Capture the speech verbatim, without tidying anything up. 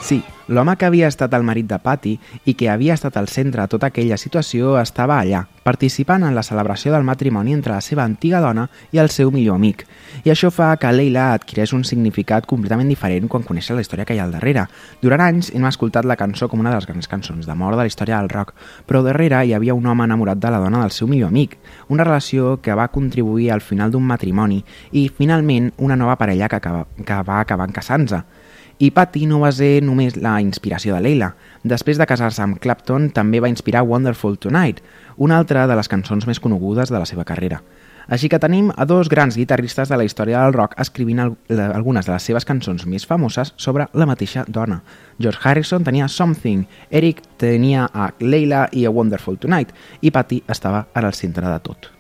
Sí, l'home que havia estat el marit de Patty i que havia estat al centre de tota aquella situació estava allà, participant en la celebració del matrimoni entre la seva antiga dona i el seu millor amic. I això fa que Leila adquireix un significat completament diferent quan coneixes la història que hi ha al darrere. Durant anys hem escoltat la cançó com una de les grans cançons d'amor de la història del rock, però darrere hi havia un home enamorat de la dona del seu millor amic, una relació que va contribuir al final d'un matrimoni i, finalment, una nova parella que, acaba, que va acabar casant-se. I Patty no va ser només la inspiració de Leila. Després de casar-se amb Clapton, també va inspirar Wonderful Tonight, una altra de les cançons més conegudes de la seva carrera. Així que tenim a dos grans guitarristes de la història del rock escrivint algunes de les seves cançons més famoses sobre la mateixa dona. George Harrison tenia Something, Eric tenia a Leila i a Wonderful Tonight, i Patty estava en el centre de tot.